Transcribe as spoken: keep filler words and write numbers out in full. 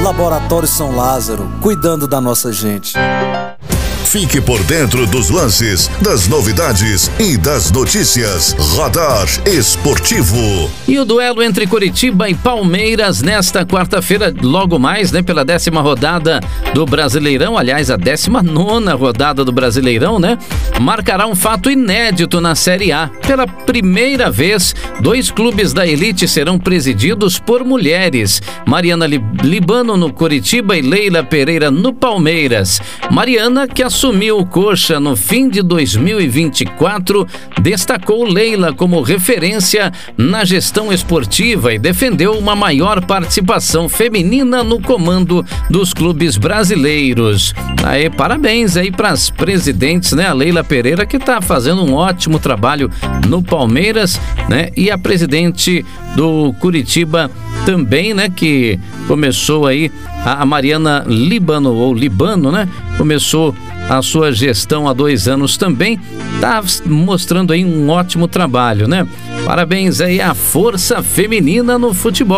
Laboratório São Lázaro, cuidando da nossa gente. Fique por dentro dos lances, das novidades e das notícias. Radar Esportivo. E o duelo entre Coritiba e Palmeiras nesta quarta-feira, logo mais, né, pela décima rodada do Brasileirão, aliás, a décima nona rodada do Brasileirão, né, marcará um fato inédito na Série A. Pela primeira vez, dois clubes da elite serão presididos por mulheres. Mariana Libano no Coritiba e Leila Pereira no Palmeiras. Mariana, que assumiu o Coxa no fim de dois mil e vinte e quatro, destacou Leila como referência na gestão esportiva e defendeu uma maior participação feminina no comando dos clubes brasileiros. Aí, parabéns aí para as presidentes, né? A Leila Pereira, que está fazendo um ótimo trabalho no Palmeiras, né? E a presidente do Coritiba também, né? Que começou aí, a Mariana Libano, ou Libano, né? Começou a sua gestão há dois anos também, tá mostrando aí um ótimo trabalho, né? Parabéns aí à força feminina no futebol.